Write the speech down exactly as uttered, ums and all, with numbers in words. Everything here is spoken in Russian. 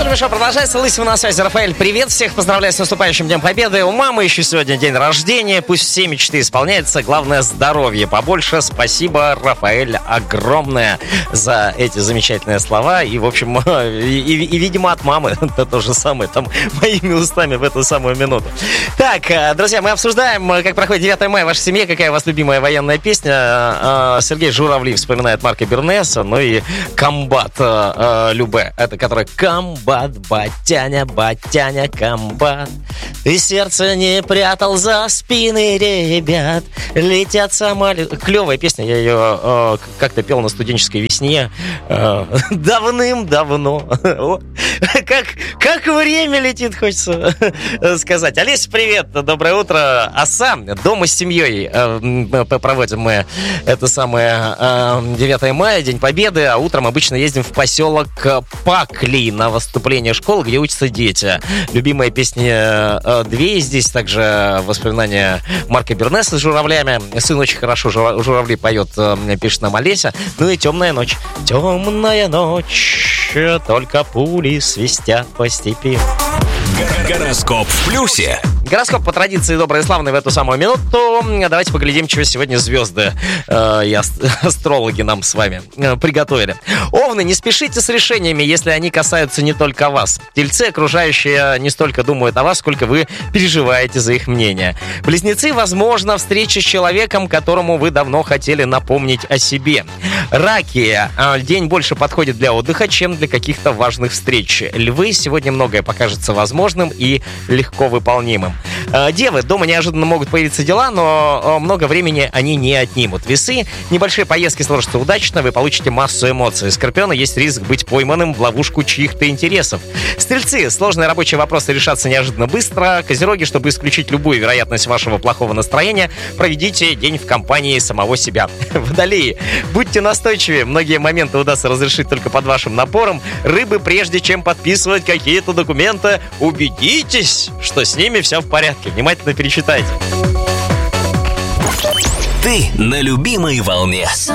Утро шоу продолжается. Лысина на связи. Рафаэль, привет. Всех поздравляю с наступающим Днем Победы. У мамы еще сегодня день рождения. Пусть все мечты исполняются. Главное, здоровье побольше. Спасибо, Рафаэль, огромное за эти замечательные слова. И, в общем, и, и, и видимо, от мамы это то же самое. Там моими устами в эту самую минуту. Так, друзья, мы обсуждаем, как проходит девятое мая в вашей семье. Какая у вас любимая военная песня. Сергей Журавлев вспоминает Марка Бернеса. Ну и комбат Любэ. Это который комбат, батяня, батяня, комбат. Ты сердце не прятал за спины ребят. Летят самолеты. Клевая песня, я ее э, как-то пел на студенческой весне э, давным-давно. Как, как время летит, хочется сказать. Олеся, привет, доброе утро. Оса, дома с семьей э, проводим мы это самое э, девятое мая, День Победы, а утром обычно ездим в поселок Пакли на выступление школ, где учатся дети. Любимая песня э, «Две». Здесь также воспоминания Марка Бернеса с журавлями. Сын очень хорошо журавли поет, э, пишет нам Олеся. Ну и «Темная ночь». Темная ночь, только пули свистят по степи. Гороскоп в плюсе. Гороскоп по традиции добрый и славный в эту самую минуту. Давайте поглядим, чего сегодня звезды э, и астрологи нам с вами э, приготовили. Овны, не спешите с решениями, если они касаются не только вас. Тельцы, окружающие не столько думают о вас, сколько вы переживаете за их мнение. Близнецы, возможно, встреча с человеком, которому вы давно хотели напомнить о себе. Раки, э, день больше подходит для отдыха, чем для каких-то важных встреч. Львы, сегодня многое покажется возможным и легко выполнимым. Девы, дома неожиданно могут появиться дела, но много времени они не отнимут. Весы, небольшие поездки сложатся удачно, вы получите массу эмоций. Скорпионы, есть риск быть пойманным в ловушку чьих-то интересов. Стрельцы, сложные рабочие вопросы решатся неожиданно быстро. Козероги, чтобы исключить любую вероятность вашего плохого настроения, проведите день в компании самого себя. Водолеи, будьте настойчивее, многие моменты удастся разрешить только под вашим напором. Рыбы, прежде чем подписывать какие-то документы, убедитесь, что с ними все в порядке. Внимательно перечитайте. Ты на любимой волне.